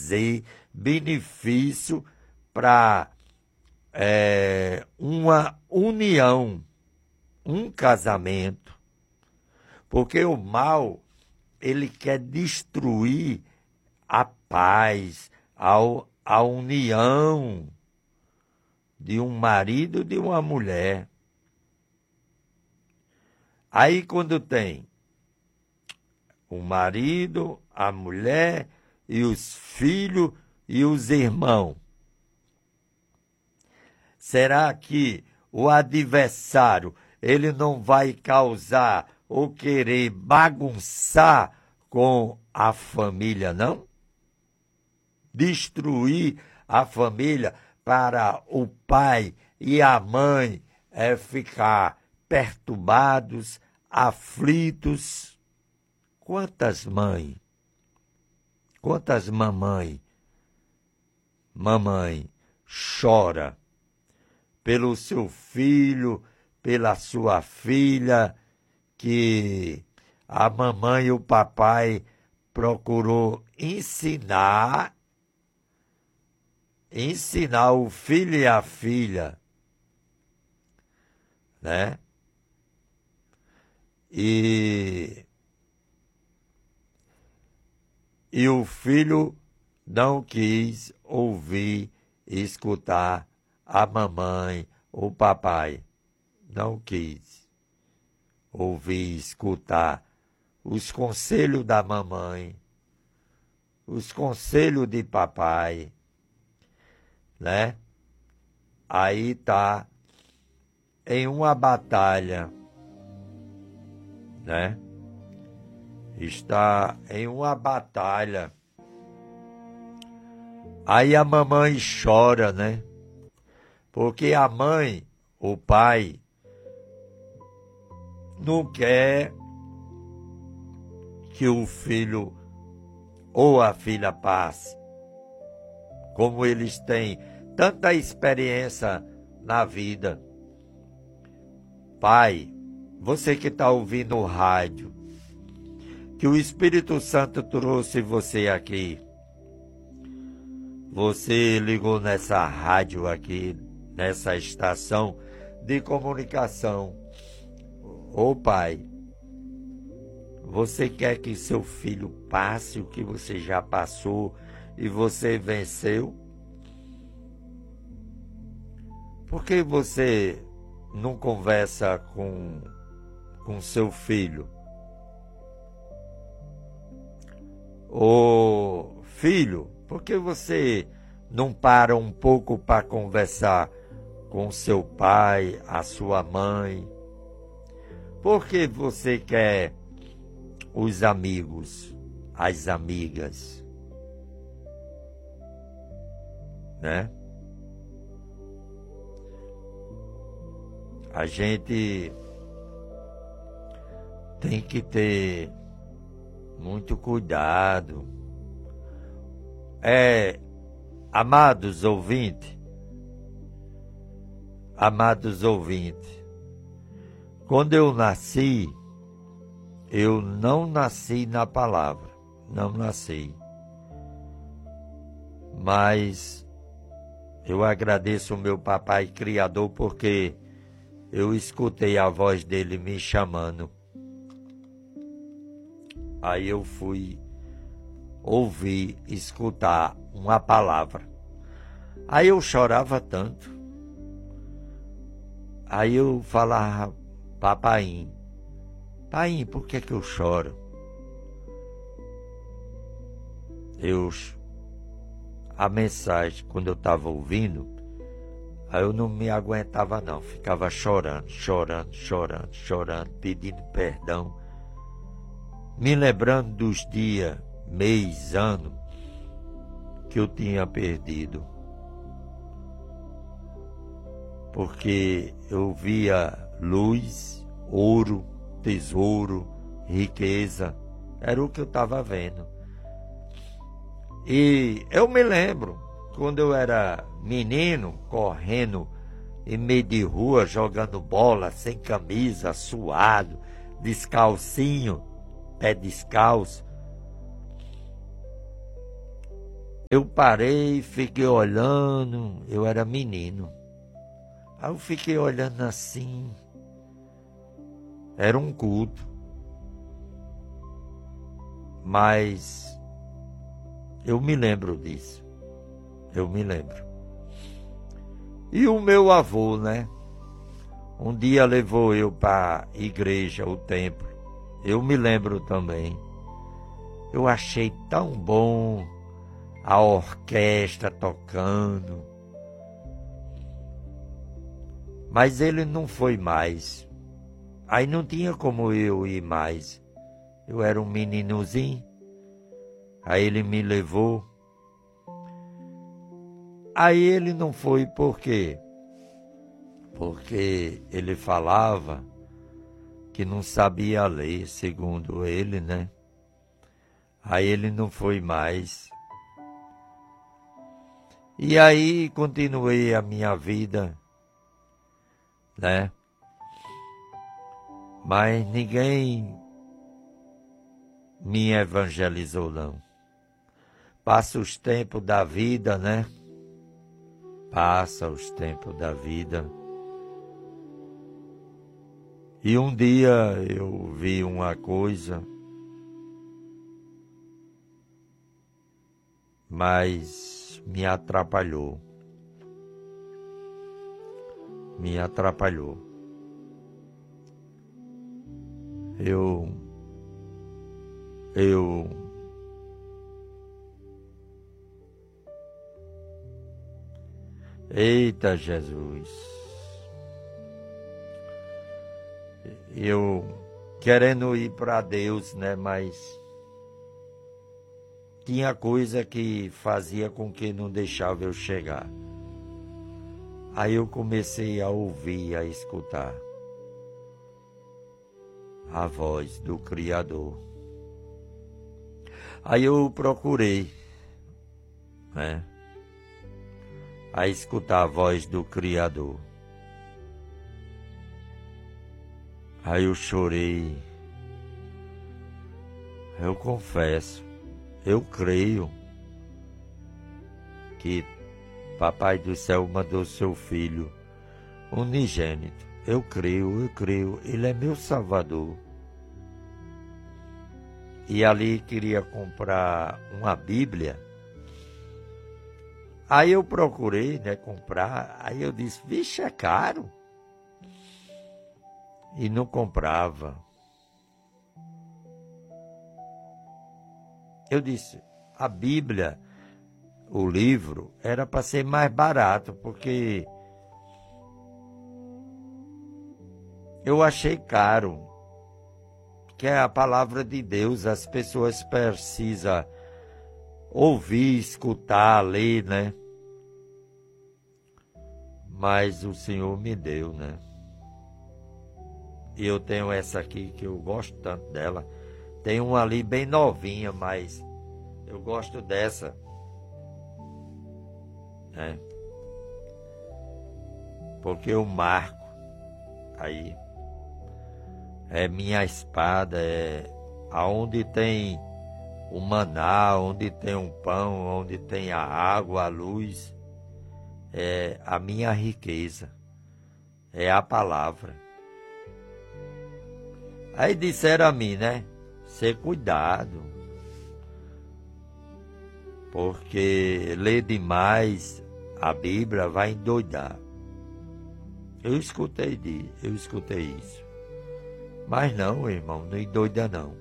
trazer benefício para uma união, um casamento. Porque o mal, ele quer destruir a paz, a união de um marido e de uma mulher. Aí quando tem o marido, a mulher e os filhos e os irmãos, será que o adversário ele não vai causar ou querer bagunçar com a família, não? Destruir a família para o pai e a mãe ficar perturbados, aflitos. Quantas mães, quantas mamãe chora pelo seu filho, pela sua filha, que a mamãe e o papai procurou ensinar o filho e a filha, né? E o filho não quis ouvir e escutar a mamãe, o papai. Não quis ouvir e escutar os conselhos da mamãe, os conselhos de papai, né? Aí tá em uma batalha, né? Está em uma batalha. Aí a mamãe chora, né? Porque a mãe, o pai, não quer que o filho ou a filha passe. Como eles têm tanta experiência na vida. Pai, você que está ouvindo o rádio, que o Espírito Santo trouxe você aqui. Você ligou nessa rádio aqui, nessa estação de comunicação. Ô pai, você quer que seu filho passe o que você já passou e você venceu? Por que você não conversa com seu filho? Ô filho, por que você não para um pouco para conversar com seu pai, a sua mãe? Por que você quer os amigos, as amigas, né? A gente tem que ter muito cuidado. Amados ouvintes, quando eu nasci, eu não nasci na palavra, não nasci. Mas eu agradeço o meu papai criador porque eu escutei a voz dele me chamando. Aí eu fui ouvir, escutar uma palavra. Aí eu chorava tanto. Aí eu falava, papainho, por que eu choro? A mensagem, quando eu estava ouvindo, aí eu não me aguentava não, ficava chorando, pedindo perdão, me lembrando dos dias, mês, ano, que eu tinha perdido. Porque eu via luz, ouro, tesouro, riqueza, era o que eu estava vendo. E eu me lembro, quando eu era menino, correndo em meio de rua, jogando bola, sem camisa, suado, descalcinho, pé descalço. Eu parei, fiquei olhando, eu era menino. Aí eu fiquei olhando assim, era um culto. Mas eu me lembro disso, eu me lembro. E o meu avô, né? Um dia levou eu para a igreja, o templo. Eu me lembro também. Eu achei tão bom a orquestra tocando. Mas ele não foi mais. Aí não tinha como eu ir mais. Eu era um meninozinho. Aí ele me levou. Aí ele não foi por quê? Porque ele falava que não sabia ler, segundo ele, né? Aí ele não foi mais. E aí continuei a minha vida, né? Mas ninguém me evangelizou, não. Passa os tempos da vida, né? Passa os tempos da vida. E um dia eu vi uma coisa, mas me atrapalhou. Me atrapalhou. Eita Jesus. Eu querendo ir para Deus, né? Mas tinha coisa que fazia com que não deixava eu chegar. Aí eu comecei a ouvir, a escutar a voz do Criador. Aí eu procurei, né? A escutar a voz do Criador. Aí eu chorei. Eu confesso, eu creio que Papai do Céu mandou seu Filho unigênito. Eu creio, Ele é meu Salvador. E ali queria comprar uma Bíblia. Aí eu procurei, né, comprar. Aí eu disse, vixe, é caro. E não comprava. Eu disse, a Bíblia, o livro, era para ser mais barato, porque eu achei caro. Que é a palavra de Deus, as pessoas precisam ouvir, escutar, ler, né? Mas o Senhor me deu, né? E eu tenho essa aqui que eu gosto tanto dela. Tem uma ali bem novinha, mas eu gosto dessa, né? Porque eu marco aí. É minha espada, é aonde tem o maná, onde tem um pão, onde tem a água, a luz, é a minha riqueza, é a palavra. Aí disseram a mim, né? Ser cuidado, porque ler demais a Bíblia vai endoidar. Eu escutei isso. Mas não, irmão, não endoida não.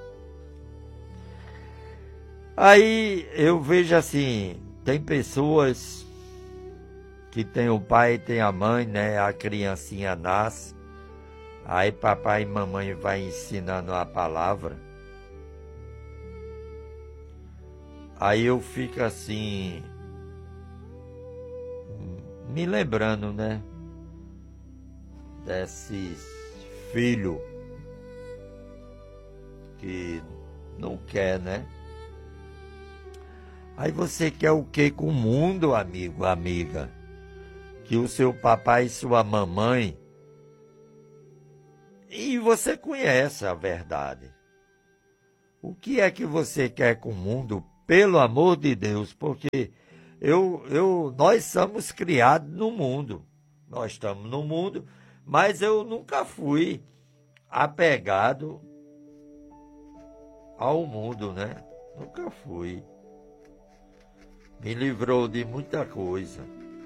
Aí eu vejo assim, tem pessoas que tem o pai e tem a mãe, né? A criancinha nasce, aí papai e mamãe vai ensinando a palavra. Aí eu fico assim, me lembrando, né? Desses filhos que não quer, né? Aí você quer o que com o mundo, amigo, amiga? Que o seu papai e sua mamãe... E você conhece a verdade. O que é que você quer com o mundo pelo amor de Deus, porque nós somos criados no mundo. Nós estamos no mundo, mas eu nunca fui apegado ao mundo, né? Nunca fui. Me livrou de muita coisa.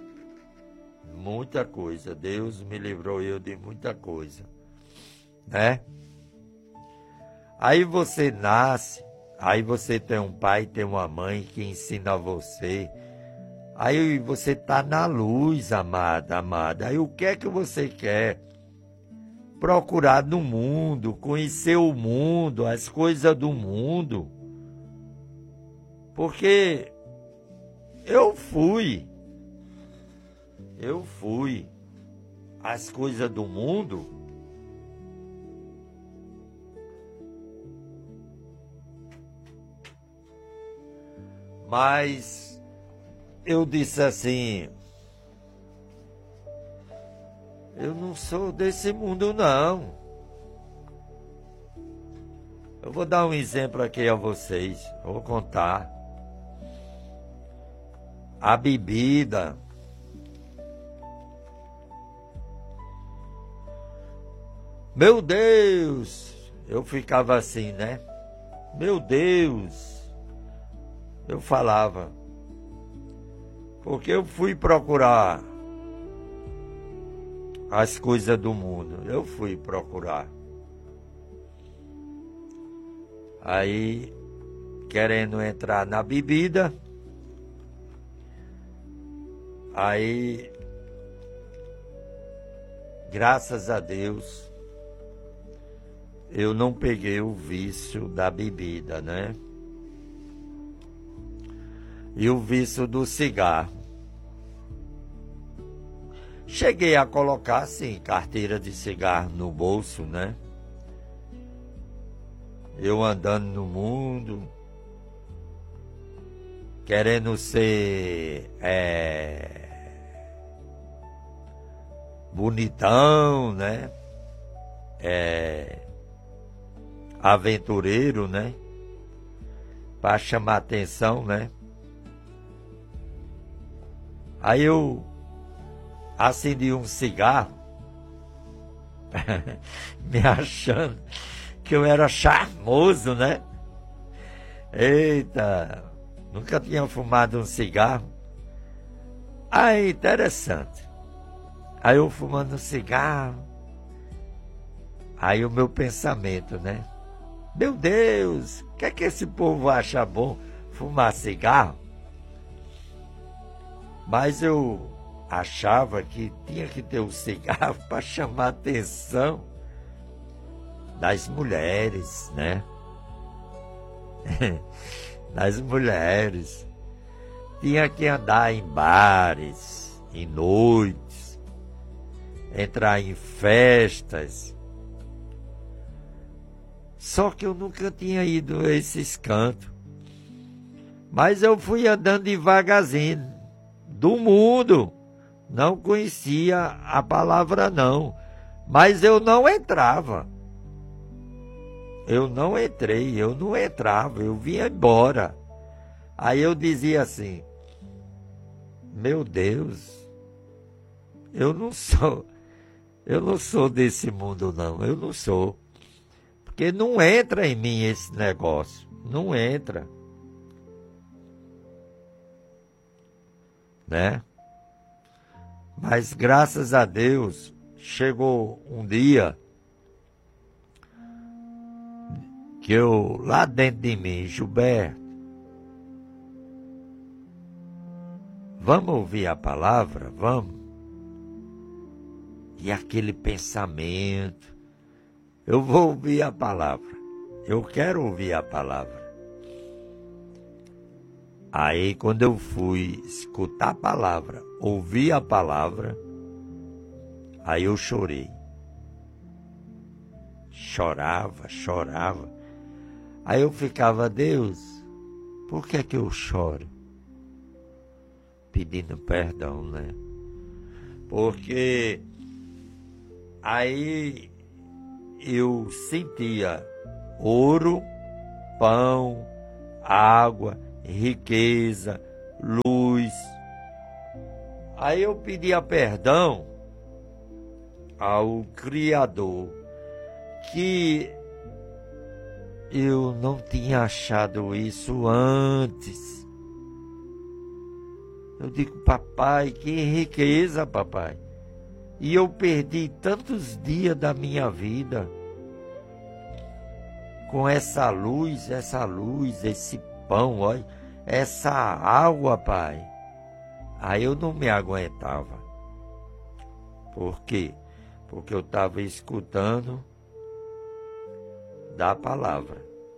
Muita coisa. Deus me livrou eu de muita coisa, né? Aí você nasce, aí você tem um pai, tem uma mãe que ensina você. Aí você está na luz, amada. Aí o que é que você quer? Procurar no mundo, conhecer o mundo, as coisas do mundo. Porque eu fui as coisas do mundo. Mas eu disse assim, eu não sou desse mundo, não. Eu vou dar um exemplo aqui a vocês, vou contar. A bebida. Meu Deus! Eu ficava assim, né? Meu Deus! Eu falava. Porque eu fui procurar as coisas do mundo. Eu fui procurar. Aí, querendo entrar na bebida. Aí, graças a Deus, eu não peguei o vício da bebida, né? E o vício do cigarro. Cheguei a colocar, sim, carteira de cigarro no bolso, né? Eu andando no mundo, querendo ser bonitão, né? Aventureiro, né? Para chamar atenção, né? Aí eu acendi um cigarro, me achando que eu era charmoso, né? Eita, nunca tinha fumado um cigarro. Aí, interessante. Aí eu fumando um cigarro. Aí o meu pensamento, né? Meu Deus, o que é que esse povo acha bom fumar cigarro? Mas eu achava que tinha que ter um cigarro para chamar a atenção das mulheres, né? Das mulheres. Tinha que andar em bares, em noites, entrar em festas. Só que eu nunca tinha ido a esses cantos. Mas eu fui andando devagarzinho. Do mundo. Não conhecia a palavra não. Mas eu não entrava. Eu não entrei, eu não entrava, eu vinha embora. Aí eu dizia assim, meu Deus, eu não sou desse mundo não, eu não sou. Porque não entra em mim esse negócio, não entra. Né? Mas graças a Deus, chegou um dia que eu, lá dentro de mim, Gilberto, vamos ouvir a palavra? Vamos? E aquele pensamento, eu vou ouvir a palavra, eu quero ouvir a palavra. Aí, quando eu fui escutar a palavra, ouvir a palavra, aí eu chorei. Chorava. Aí eu ficava, Deus, por que é que eu choro? Pedindo perdão, né? Porque aí eu sentia ouro, pão, água riqueza, luz. Aí eu pedia perdão ao Criador, que eu não tinha achado isso antes. Eu digo, papai, que riqueza, papai. E eu perdi tantos dias da minha vida com essa luz, esse pão, olha, essa água, pai. Aí eu não me aguentava. Por quê? Porque eu estava escutando da palavra.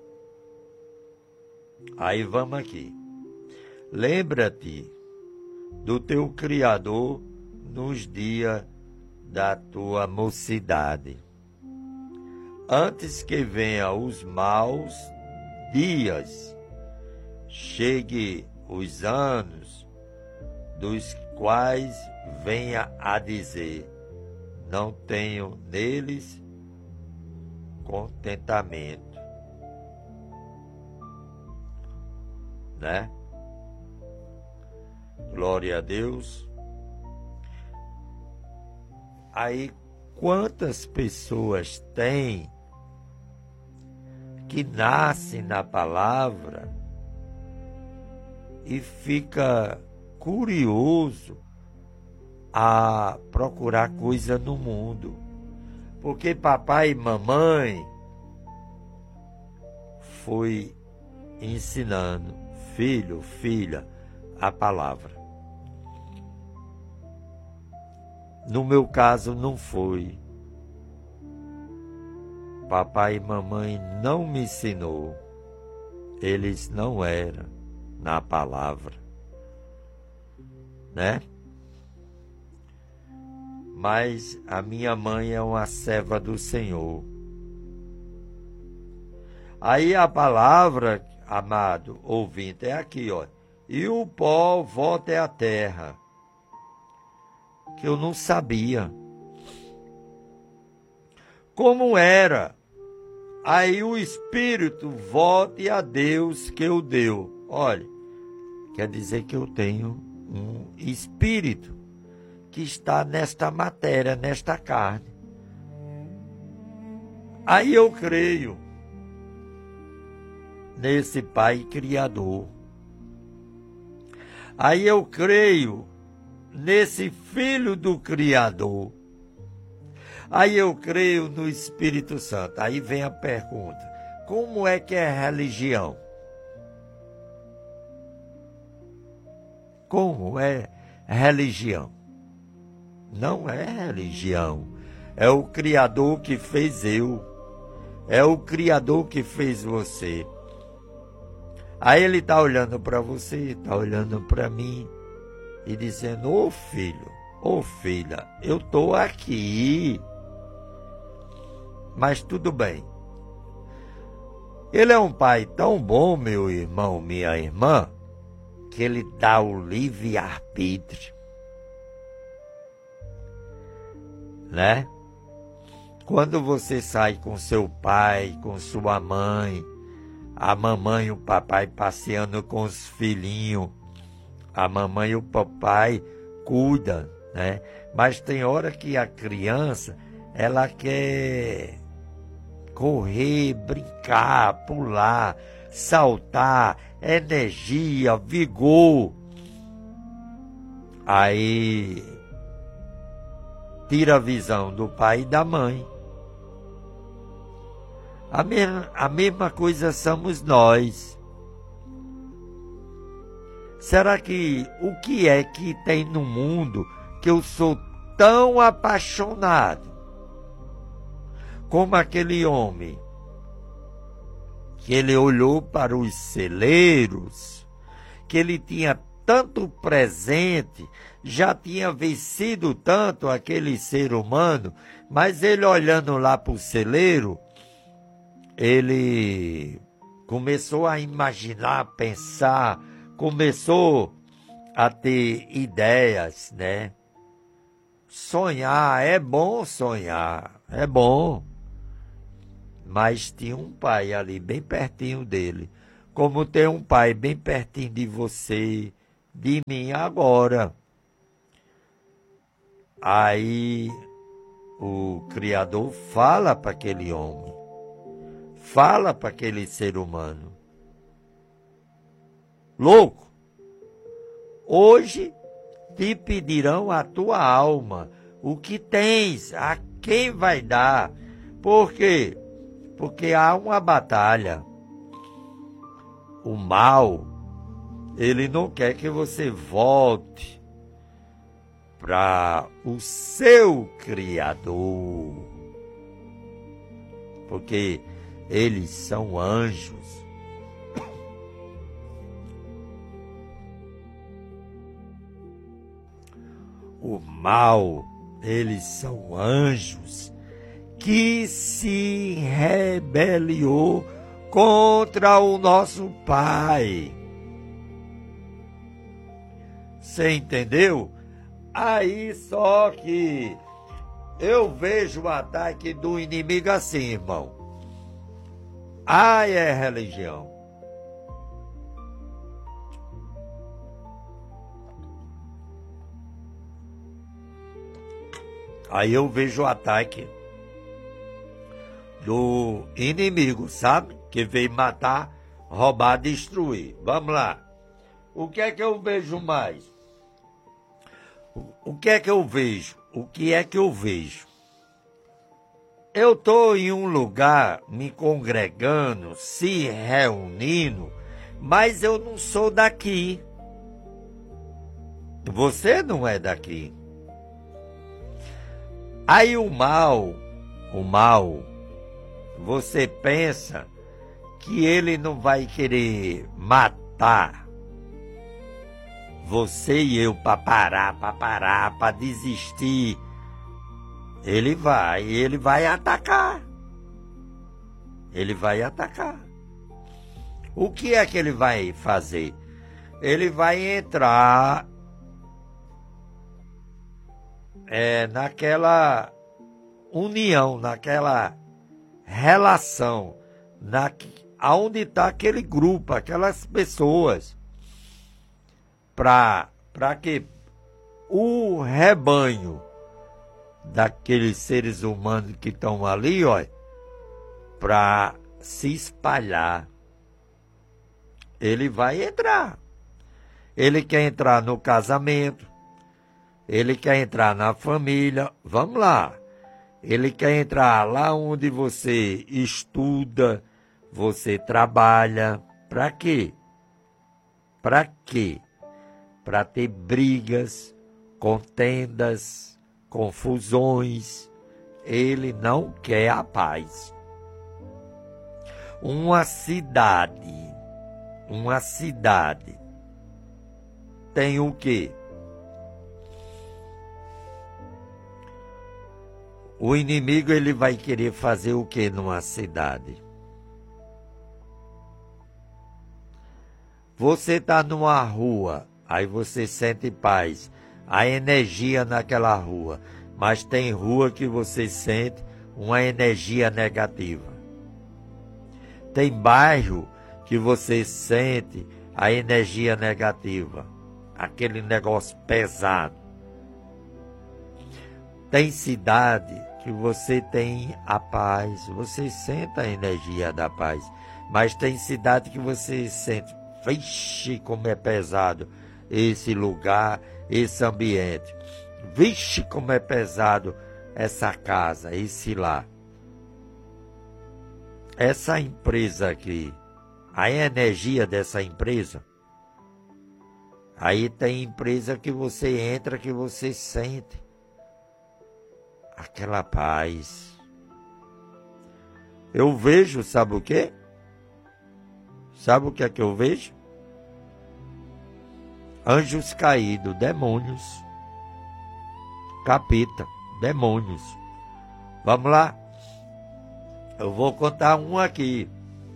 Aí vamos aqui. Lembra-te do teu Criador nos dias da tua mocidade, antes que venham os maus dias, chegue os anos, dos quais venha a dizer, não tenho neles contentamento, né? Glória a Deus. Aí, quantas pessoas tem que nascem na palavra e fica curioso a procurar coisa no mundo? Porque papai e mamãe foi ensinando, filho, filha, a palavra. No meu caso não foi. Papai e mamãe não me ensinou. Eles não eram na palavra, né? Mas a minha mãe é uma serva do Senhor. Aí a palavra, amado ouvinte, é aqui, ó. E o pó volta à terra. Que eu não sabia como era. Aí o Espírito volte a Deus que o deu. Olha, quer dizer que eu tenho um Espírito que está nesta matéria, nesta carne. Aí eu creio nesse Pai Criador. Aí eu creio nesse Filho do Criador. Aí eu creio no Espírito Santo. Aí vem a pergunta: como é que é religião? Como é religião? Não é religião. É o Criador que fez eu. É o Criador que fez você. Aí ele está olhando para você, está olhando para mim e dizendo: ô filho, ô filha, eu estou aqui. Mas tudo bem. Ele é um pai tão bom, meu irmão, minha irmã, que ele dá o livre-arbítrio, né? Quando você sai com seu pai, com sua mãe, a mamãe e o papai passeando com os filhinhos, a mamãe e o papai cuidam, né? Mas tem hora que a criança, ela quer correr, brincar, pular, saltar, energia, vigor. Aí tira a visão do pai e da mãe. A mesma coisa somos nós. Será que o que é que tem no mundo que eu sou tão apaixonado como aquele homem que ele olhou para os celeiros, que ele tinha tanto presente, já tinha vencido tanto aquele ser humano, mas ele olhando lá para o celeiro, ele começou a imaginar, a pensar, começou a ter ideias, né? Sonhar, é bom sonhar, é bom. Mas tinha um pai ali, bem pertinho dele, como ter um pai bem pertinho de você, de mim agora. Aí o Criador fala para aquele homem, fala para aquele ser humano: louco, hoje te pedirão a tua alma, o que tens, a quem vai dar? Por quê? Porque há uma batalha. O mal, ele não quer que você volte para o seu Criador, porque eles são anjos. O mal, eles são anjos que se rebeliou contra o nosso Pai. Você entendeu? Aí só que eu vejo o ataque do inimigo assim, irmão. Ai, é religião. Aí eu vejo o ataque do inimigo, sabe? Que veio matar, roubar, destruir. Vamos lá. O que é que eu vejo mais? O que é que eu vejo? O que é que eu vejo? Eu estou em um lugar me congregando, se reunindo, mas eu não sou daqui. Você não é daqui. Aí o mal, você pensa que ele não vai querer matar você e eu para parar, para desistir. Ele vai atacar. Ele vai atacar. O que é que ele vai fazer? Ele vai entrar naquela união, naquela relação, aonde está aquele grupo, aquelas pessoas, para que o rebanho daqueles seres humanos que estão ali, ó, para se espalhar. Ele vai entrar. Ele quer entrar no casamento, ele quer entrar na família, vamos lá. Ele quer entrar lá onde você estuda, você trabalha. Para quê? Para quê? Para ter brigas, contendas, confusões. Ele não quer a paz. Uma cidade tem o quê? O inimigo, ele vai querer fazer o quê numa cidade? Você está numa rua, aí você sente paz, a energia naquela rua, mas tem rua que você sente uma energia negativa. Tem bairro que você sente a energia negativa, aquele negócio pesado. Tem cidade que você tem a paz, você sente a energia da paz, mas tem cidade que você sente, vixe, como é pesado esse lugar, esse ambiente. Vixe, como é pesado essa casa, esse lá. Essa empresa aqui, a energia dessa empresa, aí tem empresa que você entra, que você sente aquela paz. Eu vejo, sabe o quê? Sabe o que é que eu vejo? Anjos caídos, demônios. Capeta, demônios. Vamos lá? Eu vou contar um aqui.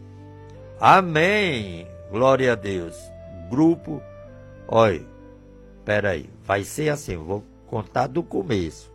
Amém. Glória a Deus. Grupo. Olha, peraí. Vai ser assim, eu vou contar do começo.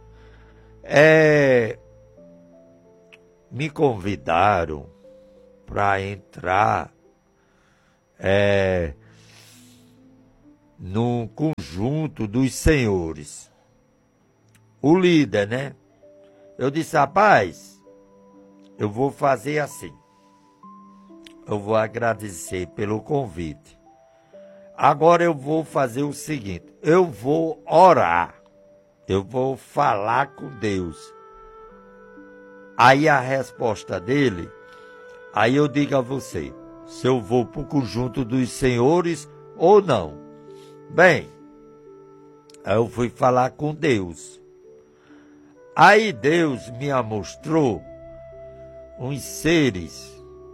Me convidaram para entrar no conjunto dos senhores. O líder, né? Eu disse, rapaz, eu vou fazer assim. Eu vou agradecer pelo convite. Agora eu vou fazer o seguinte, eu vou orar. Eu vou falar com Deus. Aí a resposta dele, aí eu digo a você, se eu vou para o conjunto dos senhores ou não. Bem, aí eu fui falar com Deus. Aí Deus me mostrou uns seres,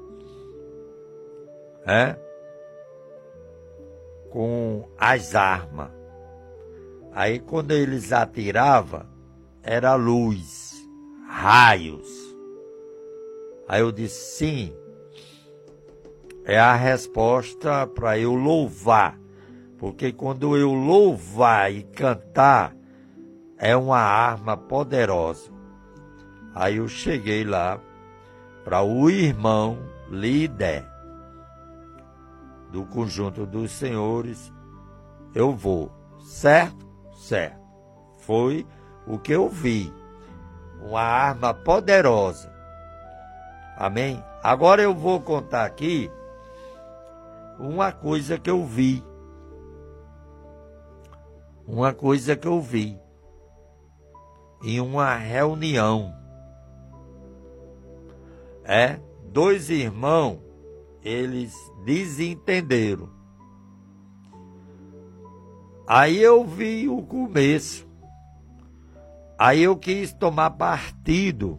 com as armas. Aí quando eles atiravam, era luz, raios. Aí eu disse, sim, é a resposta para eu louvar. Porque quando eu louvar e cantar, é uma arma poderosa. Aí eu cheguei lá para o irmão líder do conjunto dos senhores. Eu vou, certo? Certo. Foi o que eu vi. Uma arma poderosa. Amém? Agora eu vou contar aqui uma coisa que eu vi. Uma coisa que eu vi em uma reunião. Dois irmãos, eles desentenderam. Aí eu vi o começo. Aí eu quis tomar partido.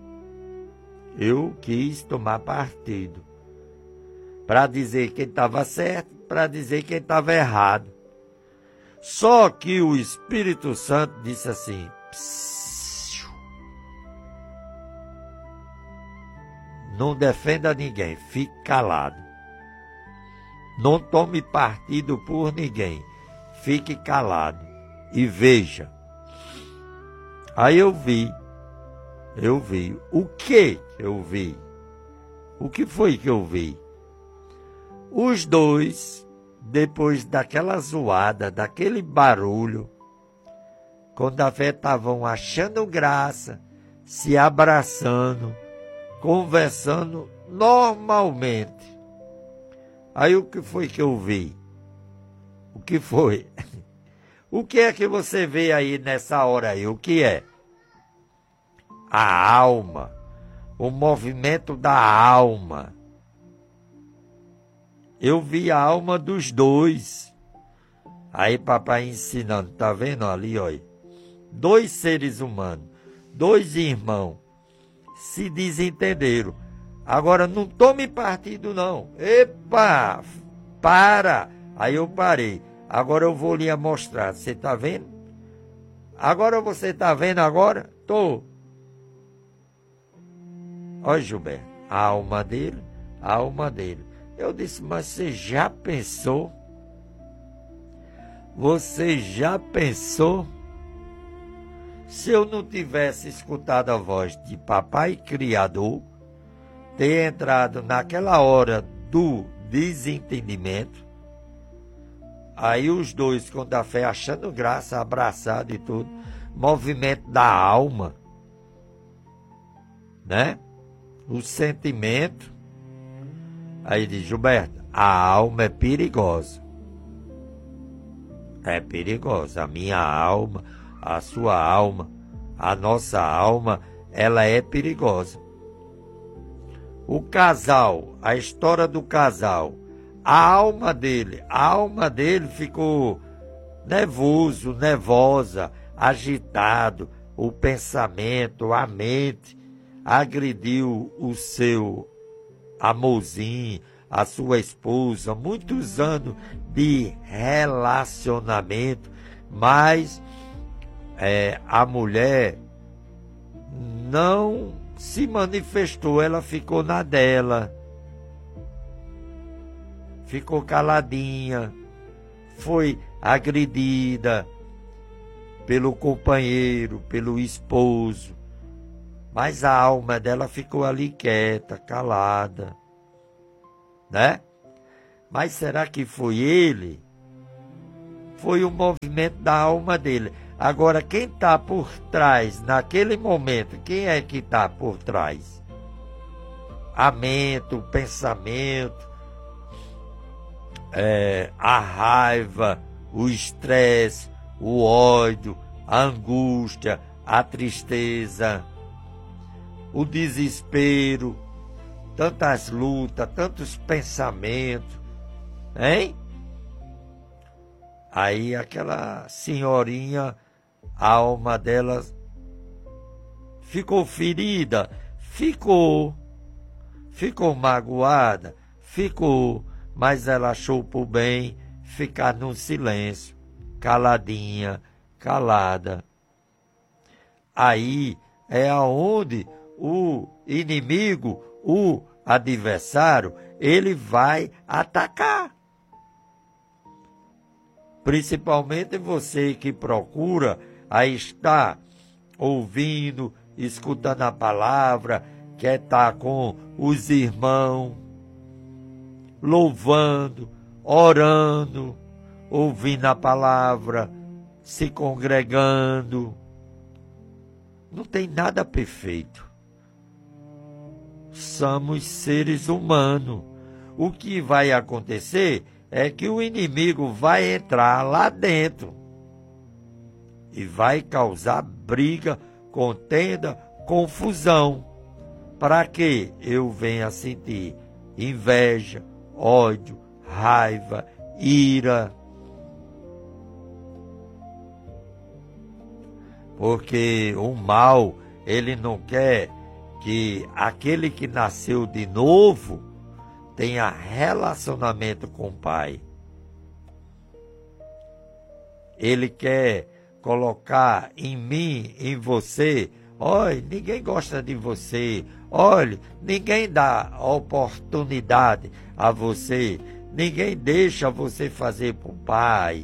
Para dizer quem estava certo, para dizer quem estava errado. Só que o Espírito Santo disse assim, não defenda ninguém, fique calado. Não tome partido por ninguém, fique calado e veja. Aí eu vi. O que eu vi? O que foi que eu vi? Os dois, depois daquela zoada, daquele barulho, quando a fé estavam achando graça, se abraçando, conversando normalmente. Aí o que foi que eu vi? O que foi? O que é que você vê aí nessa hora aí? O que é? A alma, o movimento da alma. Eu vi a alma dos dois. Aí papai ensinando, tá vendo ali, olha? Dois seres humanos, dois irmãos, se desentenderam. Agora não tome partido não. Epa, para. Aí eu parei. Agora eu vou lhe mostrar. Você tá vendo? Agora você tá vendo agora? Tô. Olha, Gilberto, a alma dele. Eu disse, mas você já pensou? Você já pensou? Se eu não tivesse escutado a voz de papai criador, ter entrado naquela hora do desentendimento, aí os dois com a fé achando graça, abraçado e tudo, movimento da alma, né? O sentimento. Aí diz, Gilberto, a alma é perigosa. É perigosa. A minha alma, a sua alma, a nossa alma, ela é perigosa. O casal, a história do casal, a alma dele ficou nervoso, nervosa, agitado, o pensamento, a mente, agrediu o seu amorzinho, a sua esposa, muitos anos de relacionamento, mas a mulher não se manifestou, ela ficou na dela, ficou caladinha, foi agredida pelo companheiro, pelo esposo, mas a alma dela ficou ali quieta, calada, né? Mas será que foi ele? Foi o movimento da alma dele. Agora, quem está por trás, naquele momento, quem é que está por trás? A mente, o pensamento, a raiva, o estresse, o ódio, a angústia, a tristeza, o desespero, tantas lutas, tantos pensamentos, hein? Aí aquela senhorinha, a alma dela ficou ferida, ficou magoada, mas ela achou por bem ficar no silêncio, caladinha, calada. Aí é aonde o inimigo, o adversário, ele vai atacar. Principalmente você que procura aí estar ouvindo, escutando a palavra, quer estar com os irmãos, louvando, orando, ouvindo a palavra, se congregando. Não tem nada perfeito. Somos seres humanos. O que vai acontecer é que o inimigo vai entrar lá dentro e vai causar briga, contenda, confusão, para que eu venha sentir inveja, ódio, raiva, ira. Porque o mal, ele não quer que aquele que nasceu de novo tenha relacionamento com o Pai. Ele quer colocar em mim, em você, olha, ninguém gosta de você, olha, ninguém dá oportunidade a você, ninguém deixa você fazer para o Pai.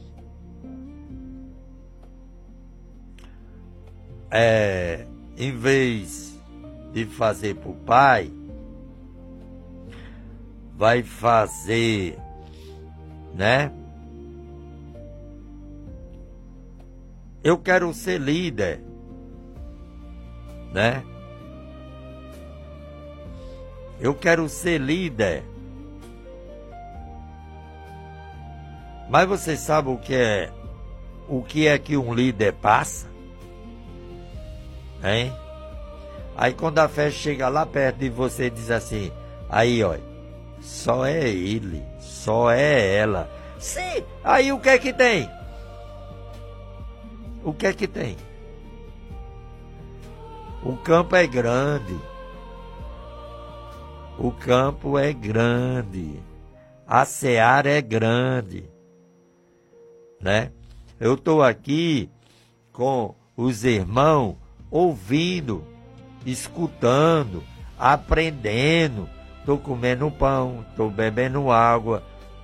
Em vez de fazer para o Pai, vai fazer, né? Eu quero ser líder, né? Eu quero ser líder. Mas você sabe o que é que um líder passa? Hein? Aí quando a festa chega lá perto de você e diz assim, aí olha, só é ele, só é ela. Sim, aí o que é que tem? O que é que tem? O campo é grande. O campo é grande. A seara é grande. Né? Eu estou aqui com os irmãos ouvindo, escutando, aprendendo. Estou comendo pão, estou bebendo água,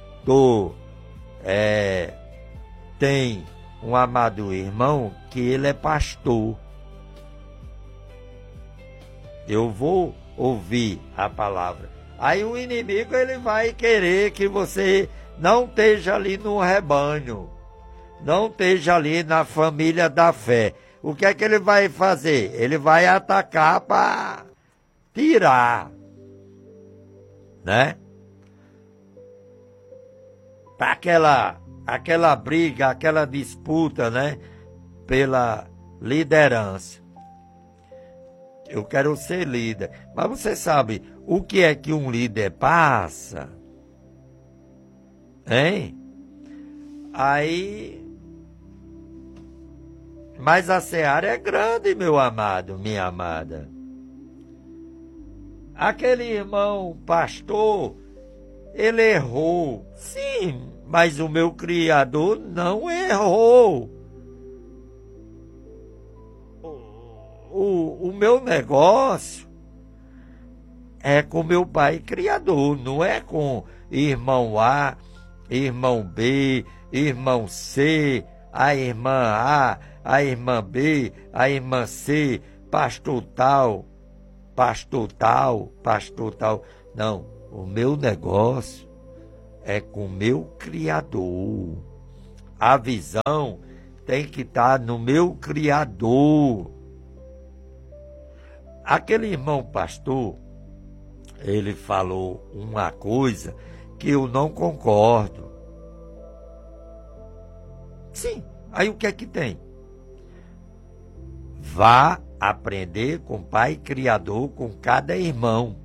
tem um amado irmão que ele é pastor. Eu vou ouvir a palavra. Aí o inimigo ele vai querer que você não esteja ali no rebanho, não esteja ali na família da fé. O que é que ele vai fazer? Ele vai atacar para tirar, né? Para aquela briga, aquela disputa, né? Pela liderança. Eu quero ser líder. Mas você sabe o que é que um líder passa? Hein? Aí... Mas a seara é grande, meu amado, minha amada. Aquele irmão pastor, ele errou. Sim, mas o meu Criador não errou. O meu negócio é com meu Pai Criador, não é com irmão A, irmão B, irmão C, a irmã A, a irmã B, a irmã C, pastor tal, pastor tal, pastor tal. Não, o meu negócio é com meu Criador. A visão tem que estar no meu Criador. Aquele irmão pastor, ele falou uma coisa que eu não concordo. Sim, aí o que é que tem? Vá aprender com o Pai Criador, com cada irmão.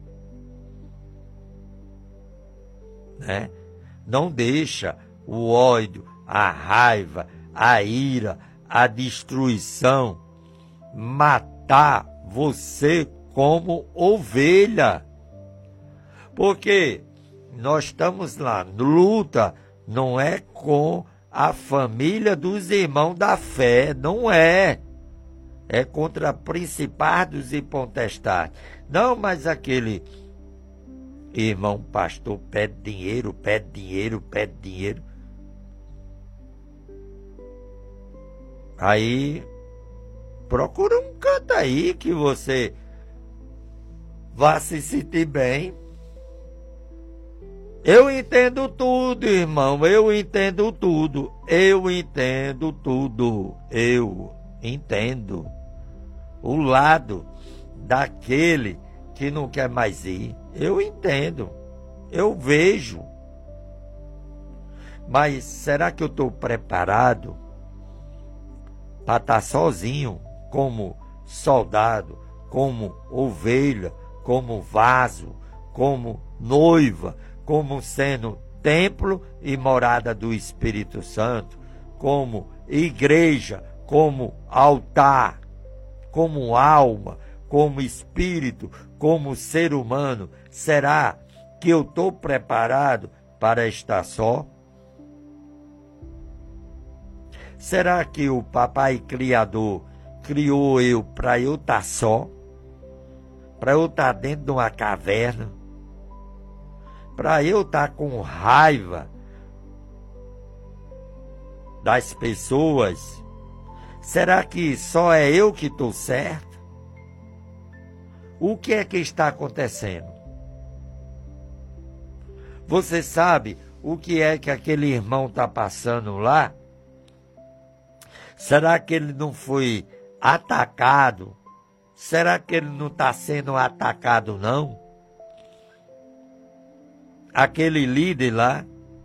Né? Não deixa o ódio, a raiva, a ira, a destruição matar você como ovelha. Porque nós estamos lá, luta não é com a família dos irmãos da fé, não é. É contra principados e potestades. Não, mas aquele irmão pastor pede dinheiro, pede dinheiro, pede dinheiro. Aí, procura um canto aí que você vá se sentir bem. Eu entendo tudo, irmão, eu entendo tudo. Eu entendo tudo. Eu entendo o lado daquele que não quer mais ir. Eu entendo, eu vejo. Mas será que eu estou preparado para estar sozinho, como soldado, como ovelha, como vaso, como noiva, como sendo templo e morada do Espírito Santo, como igreja, como altar, como alma, como espírito, como ser humano? Será que eu estou preparado para estar só? Será que o Papai Criador criou eu para eu estar só? Para eu estar dentro de uma caverna? Para eu estar com raiva das pessoas? Será que só é eu que estou certo? O que é que está acontecendo? Você sabe o que é que aquele irmão está passando lá? Será que ele não foi atacado? Será que ele não está sendo atacado, não? Aquele líder lá.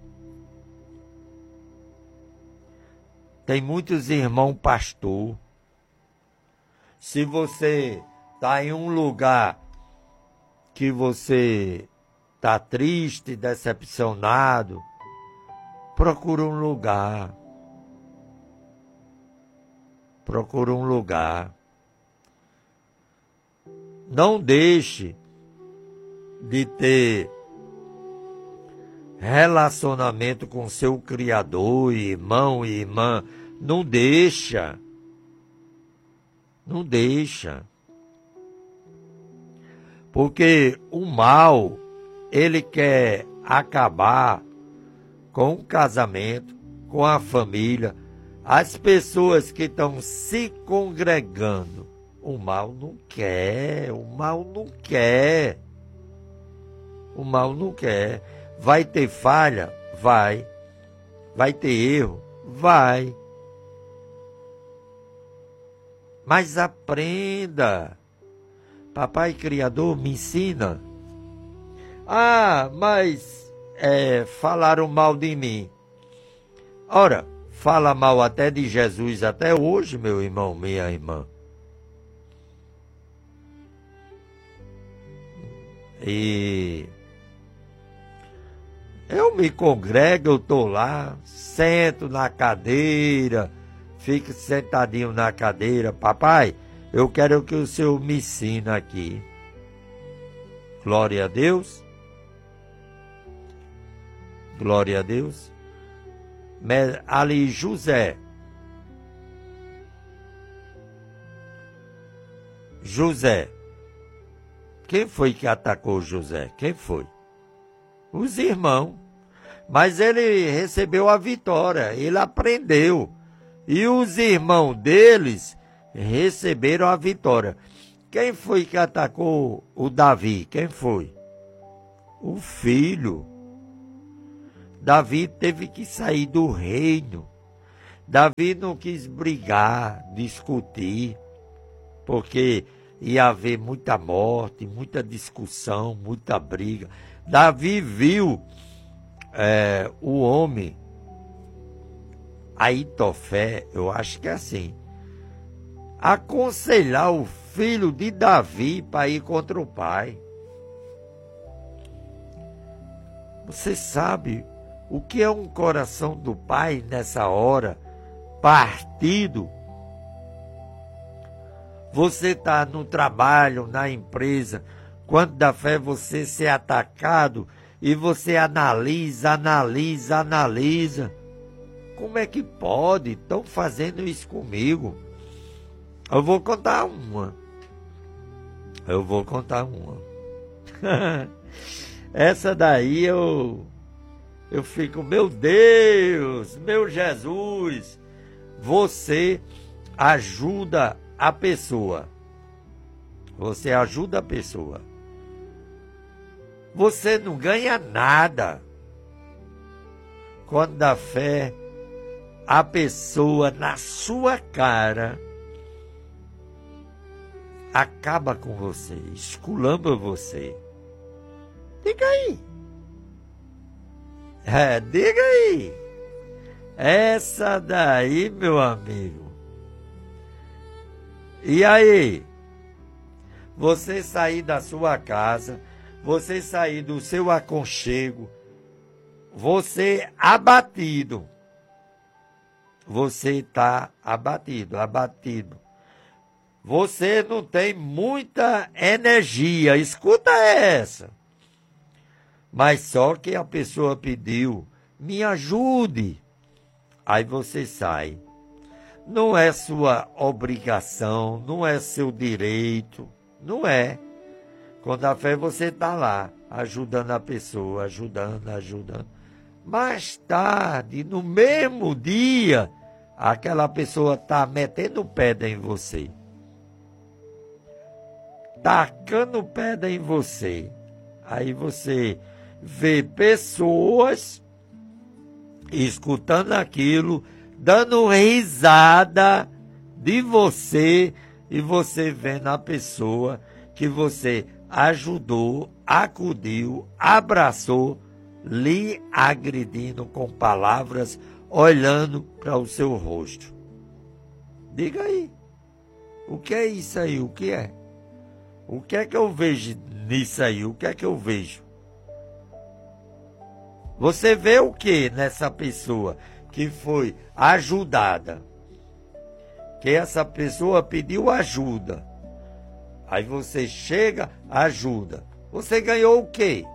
Tem muitos irmãos pastor. Se você está em um lugar que você está triste, decepcionado, procura um lugar. Procura um lugar. Não deixe de ter relacionamento com seu Criador, irmão e irmã. Não deixa. Não deixa. Porque o mal, ele quer acabar com o casamento, com a família. As pessoas que estão se congregando, o mal não quer, o mal não quer. O mal não quer. Vai ter falha? Vai. Vai ter erro? Vai. Mas aprenda. Papai Criador me ensina. Ah, mas falaram mal de mim. Ora, fala mal até de Jesus até hoje, meu irmão, minha irmã. E eu me congrego, eu estou lá, sento na cadeira, fico sentadinho na cadeira. Papai, eu quero que o Senhor me ensine aqui. Glória a Deus. Glória a Deus. Ali José. José. Quem foi que atacou José? Quem foi? Os irmãos. Mas ele recebeu a vitória, ele aprendeu. E os irmãos deles receberam a vitória. Quem foi que atacou o Davi? Quem foi? O filho. Davi teve que sair do reino. Davi não quis brigar, discutir, porque ia haver muita morte, muita discussão, muita briga. Davi viu o homem, Aitofé, eu acho que é assim, aconselhar o filho de Davi para ir contra o pai. Você sabe o que é um coração do pai nessa hora, partido? Você está no trabalho, na empresa, quando dá fé você ser atacado e você analisa. Como é que pode? Estão fazendo isso comigo. Eu vou contar uma. Essa daí eu fico, meu Deus, meu Jesus. Você ajuda a pessoa. Você ajuda a pessoa. Você não ganha nada. Quando dá fé, a pessoa na sua cara acaba com você, esculamba você. Diga aí. Diga aí. Essa daí, meu amigo. E aí? Você sair da sua casa, você sair do seu aconchego, você abatido. Você está abatido. Você não tem muita energia. Escuta essa. Mas só que a pessoa pediu, me ajude. Aí você sai. Não é sua obrigação, não é seu direito, não é. Quando a fé você está lá, ajudando a pessoa, ajudando. Mais tarde, no mesmo dia, aquela pessoa está metendo pedra em você. Tacando pedra em você. Aí você vê pessoas escutando aquilo, dando risada de você, e você vendo a pessoa que você ajudou, acudiu, abraçou, lhe agredindo com palavras, olhando para o seu rosto. Diga aí, o que é isso aí? O que é? O que é que eu vejo nisso aí? O que é que eu vejo? Você vê o que nessa pessoa que foi ajudada? Que essa pessoa pediu ajuda. Aí você chega, ajuda. Você ganhou o quê?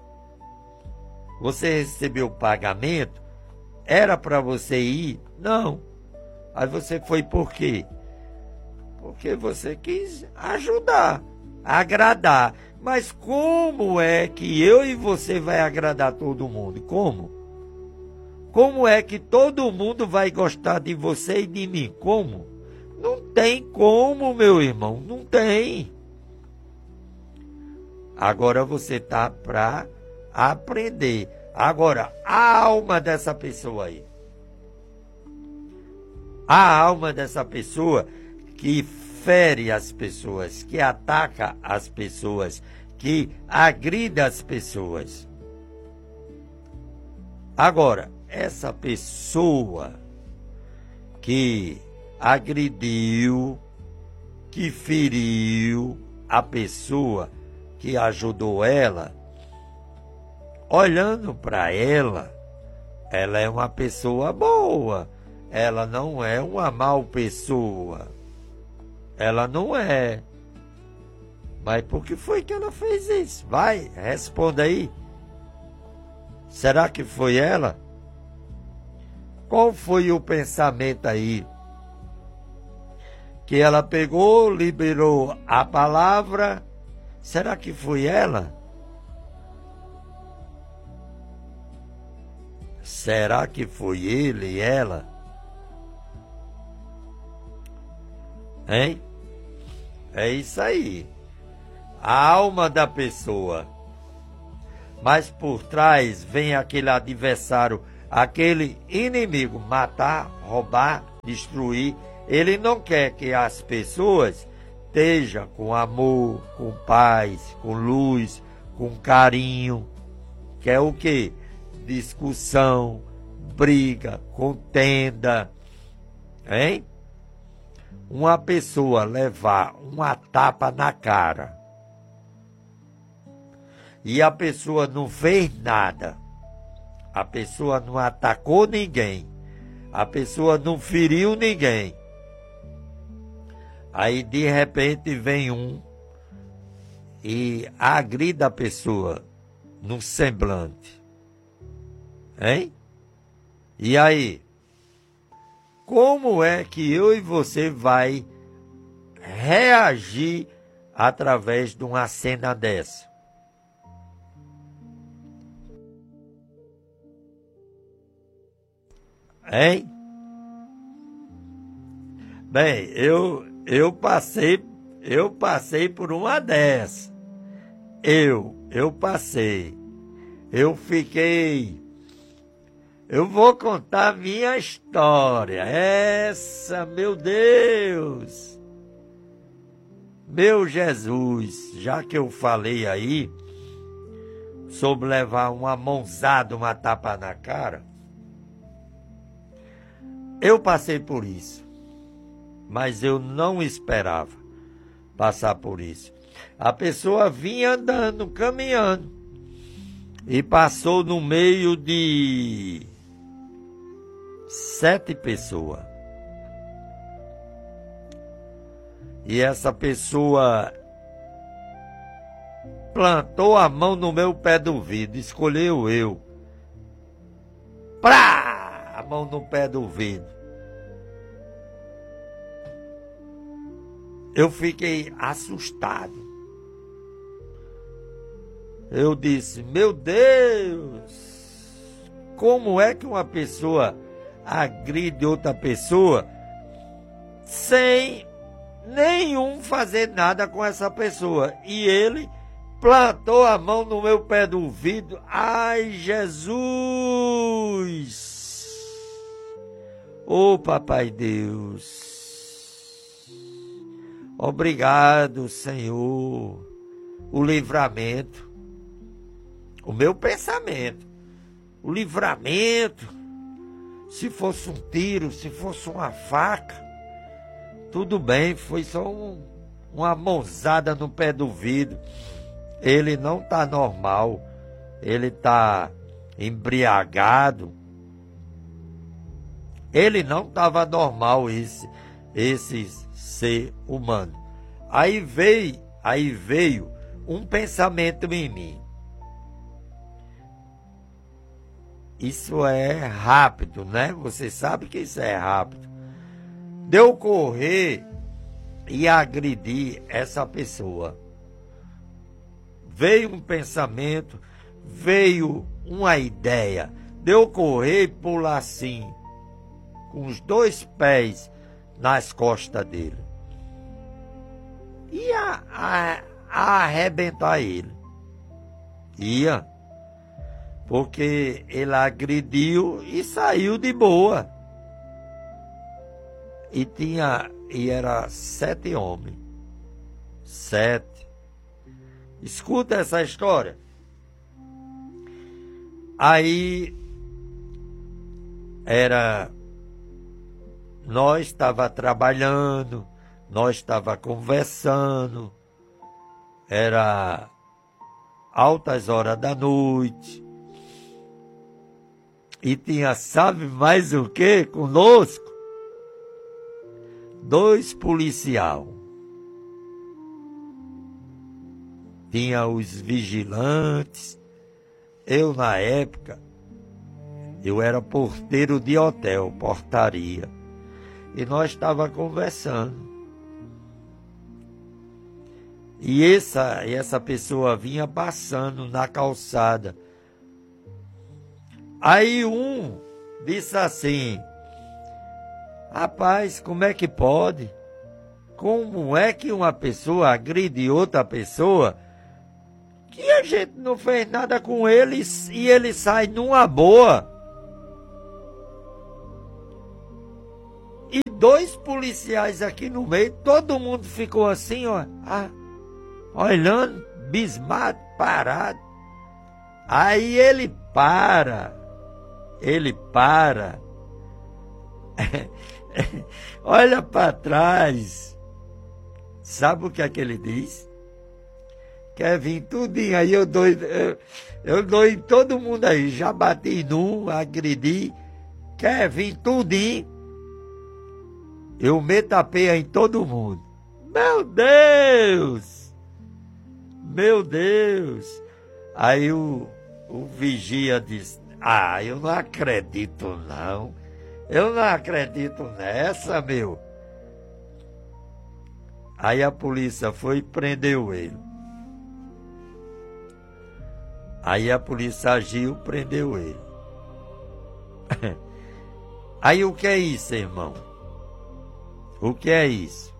Você recebeu pagamento? Era para você ir? Não. Aí você foi por quê? Porque você quis ajudar, agradar. Mas como é que eu e você vai agradar todo mundo? Como? Como é que todo mundo vai gostar de você e de mim? Como? Não tem como, meu irmão, não tem. Agora você está para aprender. Agora, a alma dessa pessoa aí. A alma dessa pessoa que fere as pessoas, que ataca as pessoas, que agride as pessoas. Agora, essa pessoa que agrediu, que feriu a pessoa que ajudou ela, olhando para ela, ela é uma pessoa boa, ela não é uma mal pessoa. Ela não é. Mas por que foi que ela fez isso? Vai, responda aí. Será que foi ela? Qual foi o pensamento aí? Que ela pegou, liberou a palavra. Será que foi ela? Será que foi ele e ela? Hein? É isso aí. A alma da pessoa. mas por trás vem aquele adversário, aquele inimigo, matar, roubar, destruir. Ele não quer que as pessoas estejam com amor, com paz, com luz, com carinho. Quer o quê? Discussão, briga, contenda, hein? Uma pessoa levar uma tapa na cara e a pessoa não fez nada, a pessoa não atacou ninguém, a pessoa não feriu ninguém, aí de repente vem um e agride a pessoa no semblante, hein? E aí? Como é que eu e você vai reagir através de uma cena dessa? Hein? Bem, eu passei por uma dessa. Eu passei. Eu fiquei. Eu vou contar a minha história. Essa, meu Deus. Meu Jesus, já que eu falei aí sobre levar uma mãozada, uma tapa na cara, eu passei por isso, mas eu não esperava passar por isso. A pessoa vinha andando, caminhando, e passou no meio de 7 pessoas. E essa pessoa plantou a mão no meu pé do vidro, escolheu eu. Prá! A mão no pé do vidro. Eu fiquei assustado. Eu disse, meu Deus, como é que uma pessoa agride outra pessoa sem nenhum fazer nada com essa pessoa? E ele plantou a mão no meu pé do vidro. Ai, Jesus! Ô, Papai Deus! Obrigado, Senhor, o livramento, o meu pensamento, o livramento. Se fosse um tiro, se fosse uma faca, tudo bem, foi só uma mãozada no pé do vidro. Ele não está normal, ele está embriagado. Ele não estava normal, esse ser humano. Aí veio um pensamento em mim. Isso é rápido, né? Você sabe que isso é rápido. De eu correr e agredir essa pessoa. Veio um pensamento, veio uma ideia. De eu correr e pular assim, com os 2 pés nas costas dele. Ia arrebentar ele. Ia. Porque ele agrediu e saiu de boa. E era 7 homens. 7. Escuta essa história. Aí nós estava trabalhando, nós estava conversando, era altas horas da noite. E tinha, sabe mais o que conosco? 2 policiais. Tinha os vigilantes. Eu, na época, eu era porteiro de hotel, portaria. E nós estávamos conversando. E essa pessoa vinha passando na calçada. Aí um disse assim, rapaz, como é que pode? Como é que uma pessoa agride outra pessoa que a gente não fez nada com ele e ele sai numa boa. E 2 policiais aqui no meio, todo mundo ficou assim, ó, olhando, bismado, parado. Aí ele para, olha para trás, sabe o que é que ele diz? Quer vir tudinho, aí eu dou em todo mundo aí, já bati num, agredi, quer vir tudinho, eu meto a peia em todo mundo. Meu Deus! Meu Deus! Aí o vigia disse, eu não acredito não. Eu não acredito nessa, meu. Aí a polícia foi e prendeu ele. Aí a polícia agiu, prendeu ele. Aí o que é isso, irmão? O que é isso?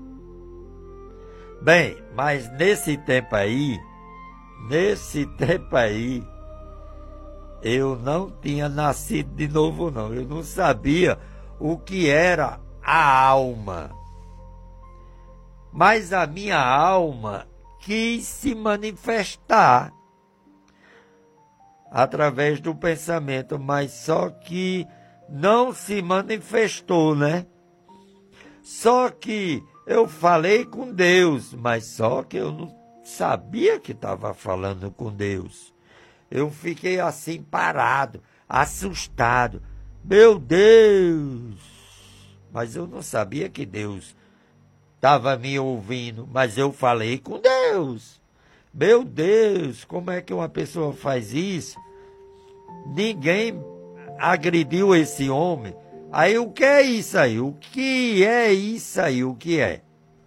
Bem, mas nesse tempo aí, eu não tinha nascido de novo, não. Eu não sabia o que era a alma. Mas a minha alma quis se manifestar através do pensamento, mas só que não se manifestou, né? Só que eu falei com Deus, mas só que eu não sabia que estava falando com Deus. Eu fiquei assim parado, assustado. Meu Deus! Mas eu não sabia que Deus estava me ouvindo, mas eu falei com Deus. Meu Deus, como é que uma pessoa faz isso? Ninguém agrediu esse homem. Aí o que é isso aí? O que é isso aí? O que é?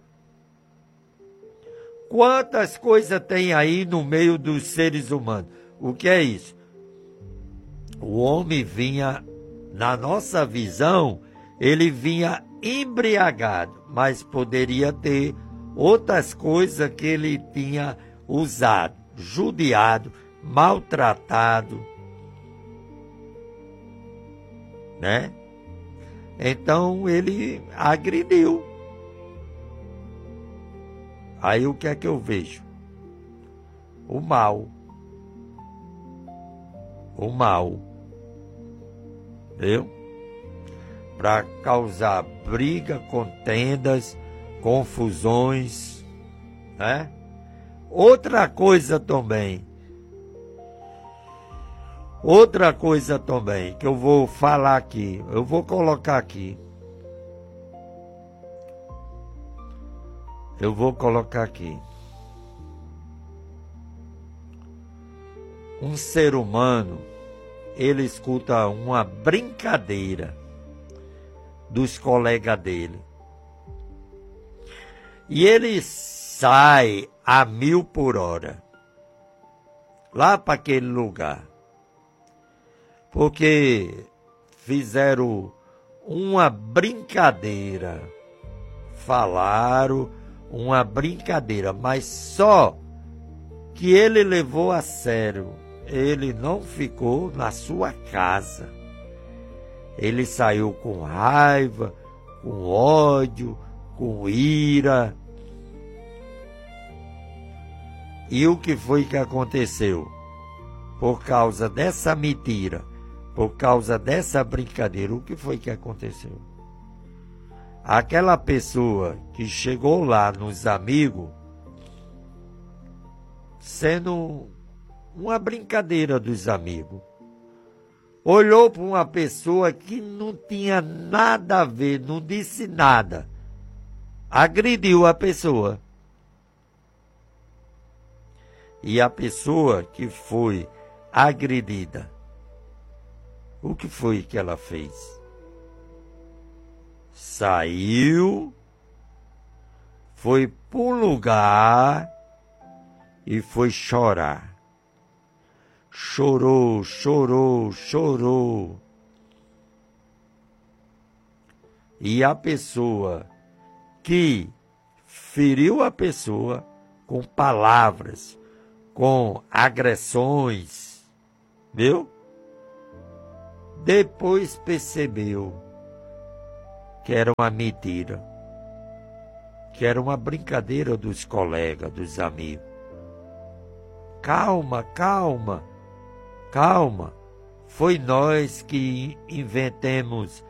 Quantas coisas tem aí no meio dos seres humanos? O que é isso? O homem vinha, na nossa visão, ele vinha embriagado, mas poderia ter outras coisas que ele tinha usado, judiado, maltratado, né? Então ele agrediu. Aí o que é que eu vejo? O mal. O mal. Entendeu? Para causar briga, contendas, confusões, né? Outra coisa também que eu vou falar aqui, eu vou colocar aqui. Um ser humano, ele escuta uma brincadeira dos colegas dele. E ele sai a 1000 por hora. Lá para aquele lugar. Porque fizeram uma brincadeira. Falaram uma brincadeira, mas só que ele levou a sério. Ele não ficou na sua casa. Ele saiu com raiva, com ódio, com ira. E o que foi que aconteceu? Por causa dessa mentira, por causa dessa brincadeira, o que foi que aconteceu? Aquela pessoa que chegou lá nos amigos, sendo uma brincadeira dos amigos, olhou para uma pessoa que não tinha nada a ver, não disse nada, agrediu a pessoa. E a pessoa que foi agredida, o que foi que ela fez? Saiu, foi para um lugar e foi chorar. Chorou, chorou, chorou. E a pessoa que feriu a pessoa com palavras, com agressões, viu? Depois percebeu que era uma mentira, que era uma brincadeira dos colegas, dos amigos. Calma, calma, calma. Foi nós que inventemos